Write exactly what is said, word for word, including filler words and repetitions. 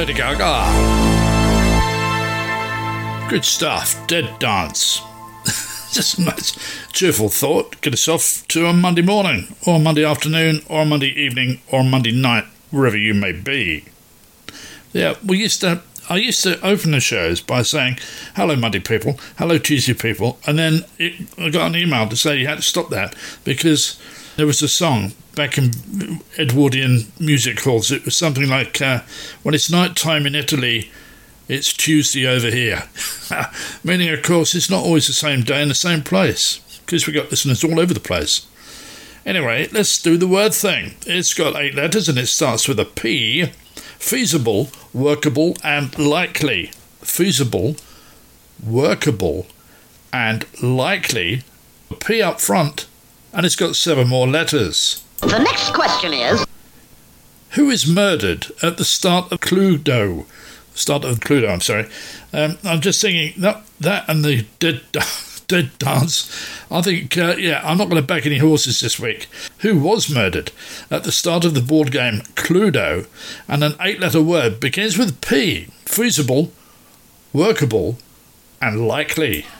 Lady Gaga. Good stuff. Dead Dance. Just a nice, cheerful thought. Get us off to a Monday morning, or a Monday afternoon, or a Monday evening, or a Monday night, wherever you may be. Yeah, we used to. I used to open the shows by saying, hello, Monday people, hello, Tuesday people, and then it, I got an email to say you had to stop that because there was a song back in Edwardian music halls. It was something like, uh, when it's night time in Italy, it's Tuesday over here. Meaning, of course, it's not always the same day in the same place because we got listeners all over the place. Anyway, let's do the word thing. It's got eight letters and it starts with a P. Feasible, workable, and likely. Feasible, workable, and likely. A P up front, and it's got seven more letters. The next question is... Who is murdered at the start of Cluedo? Start of Cluedo, I'm sorry. Um, I'm just thinking, that, that and the dead... Dead Dance. I think, uh, yeah, I'm not going to back any horses this week. Who was murdered at the start of the board game Cluedo, and an eight-letter word begins with P. Feasible, workable, and likely.